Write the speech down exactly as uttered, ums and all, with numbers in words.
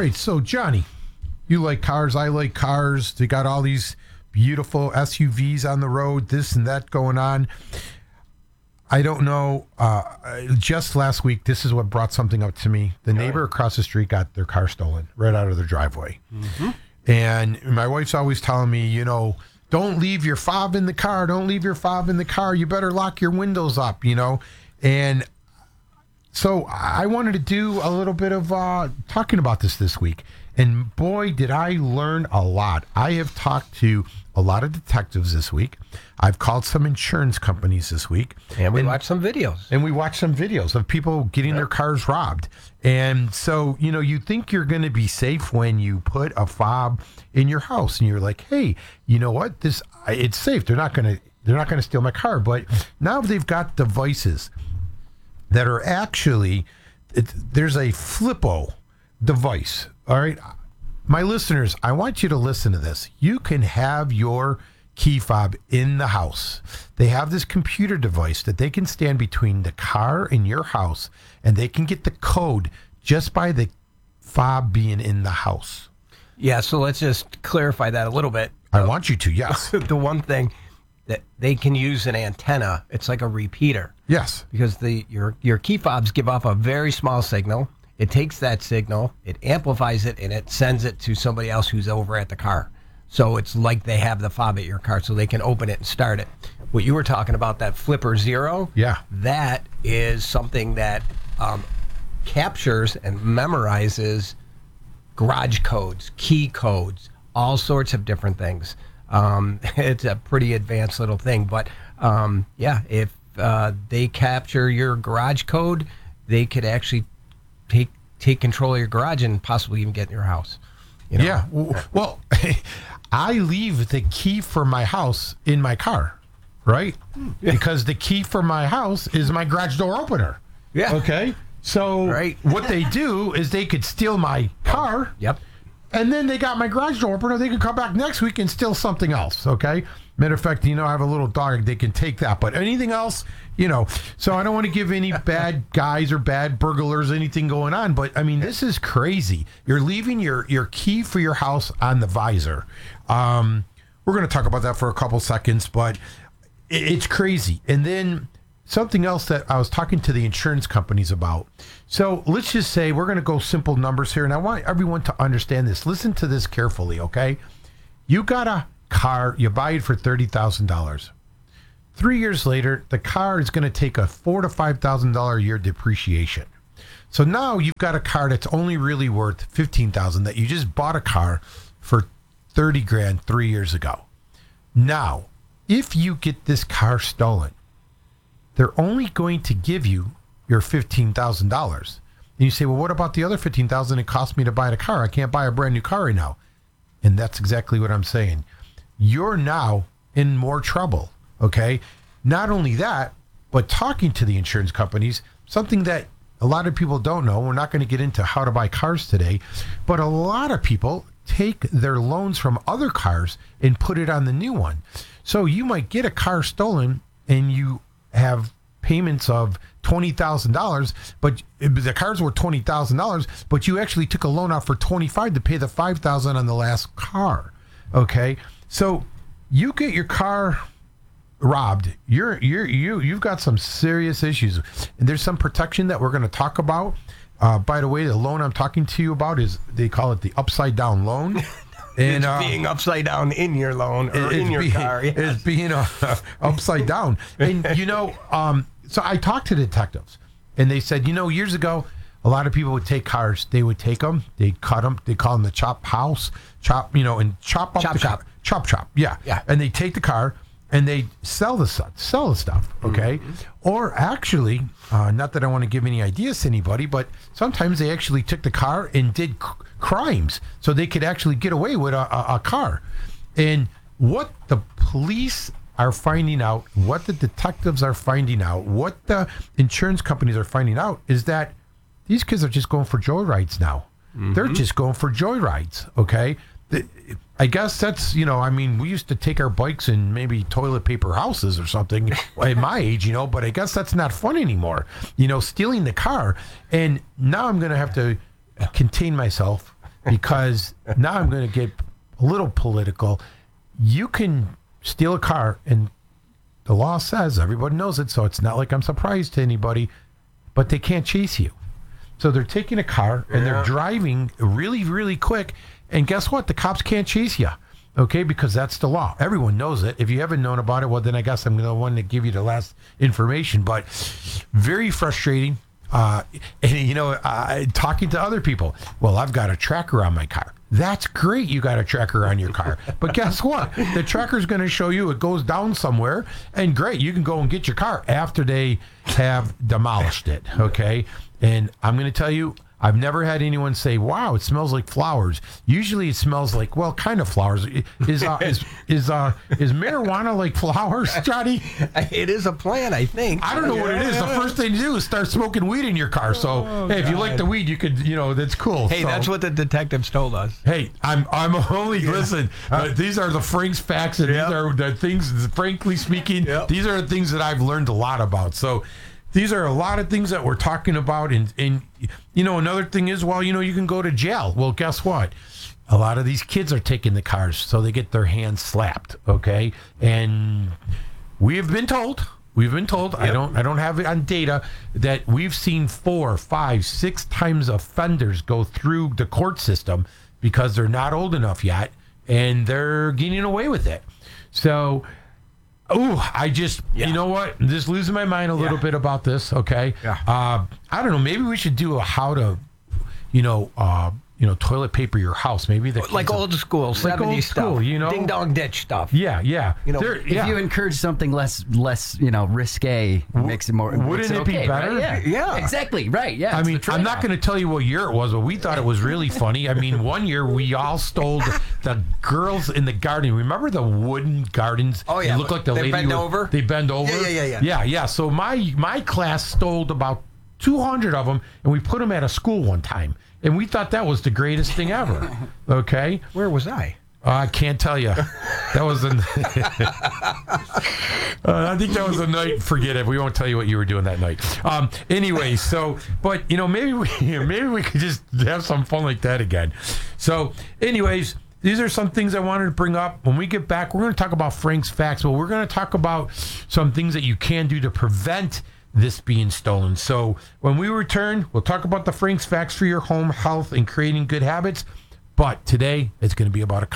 right, so Johnny, you like cars, I like cars. They got all these beautiful S U Vs on the road, this and that going on. I don't know. Uh, just last week, this is what brought something up to me. The neighbor across the street got their car stolen right out of their driveway. Mm-hmm. And my wife's always telling me, you know, don't leave your fob in the car. Don't leave your fob in the car. You better lock your windows up, you know. And so I wanted to do a little bit of uh, talking about this this week. And boy, did I learn a lot. I have talked to a lot of detectives this week. I've called some insurance companies this week. And we and, watched some videos. And we watched some videos of people getting yep. their cars robbed. And so, you know, you think you're going to be safe when you put a fob in your house and you're like, hey, you know what? This it's safe. They're not going to they're not going to steal my car. But now they've got devices that are actually it, there's a Flippo device. All right. My listeners, I want you to listen to this. You can have your key fob in the house. They have this computer device that they can stand between the car and your house, and they can get the code just by the fob being in the house. Yeah, so let's just clarify that a little bit. I uh, want you to, yes. The one thing that they can use an antenna, it's like a repeater. Yes. Because the your your key fobs give off a very small signal. It takes that signal, it amplifies it, and it sends it to somebody else who's over at the car. So it's like they have the fob at your car, so they can open it and start it. What you were talking about, that Flipper Zero, yeah, that is something that um, captures and memorizes garage codes, key codes, all sorts of different things. Um, it's a pretty advanced little thing, but um, yeah, if uh, they capture your garage code, they could actually take take control of your garage and possibly even get in your house. You know? Yeah. Well, I leave the key for my house in my car, right? Yeah. Because the key for my house is my garage door opener. Yeah. Okay. So right. What they do is they could steal my car. Yep. And then they got my garage door opener. They could come back next week and steal something else. Okay. Matter of fact, you know, I have a little dog. They can take that. But anything else, you know. So I don't want to give any bad guys or bad burglars anything going on. But, I mean, this is crazy. You're leaving your, your key for your house on the visor. Um, we're going to talk about that for a couple seconds. But it, it's crazy. And then something else that I was talking to the insurance companies about. So let's just say we're going to go simple numbers here. And I want everyone to understand this. Listen to this carefully, okay? You got a car, you buy it for thirty thousand dollars. Three years later, the car is going to take a four to five thousand dollar a year depreciation. So now you've got a car that's only really worth fifteen thousand that you just bought a car for thirty grand three years ago. Now, if you get this car stolen, they're only going to give you your fifteen thousand dollars. And you say, well, what about the other fifteen thousand dollars it cost me to buy the car? I can't buy a brand new car right now. And that's exactly what I'm saying. You're now in more trouble, okay? Not only that, but talking to the insurance companies, something that a lot of people don't know, we're not going to get into how to buy cars today, but a lot of people take their loans from other cars and put it on the new one. So you might get a car stolen and you have payments of twenty thousand dollars, but the cars were twenty thousand dollars, but you actually took a loan out for twenty-five thousand dollars to pay the five thousand dollars on the last car, okay? So you get your car robbed, you're you're you you've got some serious issues, and there's some protection that we're going to talk about. Uh, by the way, the loan I'm talking to you about is, they call it the upside down loan. And, it's uh, being upside down in your loan or in your being, car. Yes. It's being uh, upside down. And, you know, um, so I talked to detectives, and they said, you know, years ago, a lot of people would take cars. They would take them, they'd cut them, they call them the chop house, chop, you know, and chop up chop the chop. car. Chop chop, yeah. yeah. And they take the car, and they sell the stuff, sell the stuff, okay? Mm-hmm. Or actually, uh, not that I want to give any ideas to anybody, but sometimes they actually took the car and did c- crimes so they could actually get away with a, a, a car. And what the police are finding out, what the detectives are finding out, what the insurance companies are finding out is that these kids are just going for joyrides now. Mm-hmm. They're just going for joyrides, okay? The, I guess that's, you know, I mean, we used to take our bikes and maybe toilet paper houses or something at my age, you know, but I guess that's not fun anymore, you know, stealing the car. And now I'm going to have to contain myself because now I'm going to get a little political. You can steal a car, and the law says, everybody knows it, so it's not like I'm surprised to anybody, but they can't chase you. So they're taking a car, and Yeah. they're driving really, really quick, and guess what? The cops can't chase you, okay, because that's the law. Everyone knows it. If you haven't known about it, well, then I guess I'm the one to give you the last information, but very frustrating. Uh, and, you know, uh, talking to other people, well, I've got a tracker on my car. That's great. You got a tracker on your car. But guess what? The tracker's going to show you it goes down somewhere. And great, you can go and get your car after they have demolished it. Okay. And I'm going to tell you, I've never had anyone say, "Wow, it smells like flowers." Usually, it smells like, well, kind of flowers. Is uh, is is uh, is marijuana like flowers, Johnny? It is a plant, I think. I don't know what it is. The first thing to do is start smoking weed in your car. So, Oh, hey, if you God. like the weed, you could, you know, that's cool. Hey, So- that's what the detectives told us. Hey, I'm I'm only listen. Uh, these are the Frank's facts, and Yep. these are the things. Frankly speaking, Yep. these are the things that I've learned a lot about. So, these are a lot of things that we're talking about. And and you know, another thing is, well, you know, you can go to jail. Well, guess what? A lot of these kids are taking the cars, so they get their hands slapped. Okay, and we have been told. We've been told. I Yep. don't. I don't have it on data that we've seen four, five, six times offenders go through the court system because they're not old enough yet, and they're getting away with it. So, oh, I just, Yeah. you know what? I'm just losing my mind a little Yeah. bit about this. Okay. Yeah. Uh, I don't know. Maybe we should do a how to, you know, uh, you know, toilet paper your house. Maybe the Like kids- old school, Like seventies old school, stuff. you know? Ding dong ditch stuff. Yeah, yeah. You know, There- if yeah. If you encourage something less, less, you know, risque, makes it more. wouldn't makes it be okay, better? Right? Yeah. Yeah. exactly. Right. Yeah. I it's mean, the I'm not trade-off. going to tell you what year it was, but we thought it was really funny. I mean, one year we all stole the, the girls in the garden. Remember the wooden gardens? Oh, yeah. They look like the They lady. bend would- over? They bend over. Yeah, yeah, yeah, yeah. Yeah, yeah. So my my class stole about two hundred of them, and we put them at a school one time, and we thought that was the greatest thing ever. Okay. Where was I? Uh, I can't tell you. That was an. uh, I think that was a night. Forget it. We won't tell you what you were doing that night. Um. Anyway, so but you know maybe we maybe we could just have some fun like that again. So, anyways, these are some things I wanted to bring up. When we get back, we're going to talk about Frank's facts, but we're going to talk about some things that you can do to prevent this being stolen. So when we return, we'll talk about the Frank's facts for your home health and creating good habits. But today, it's going to be about a